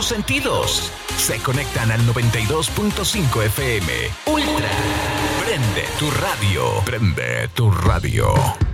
sentidos se conectan al 92.5 FM. Ultra. Prende tu radio. Prende tu radio.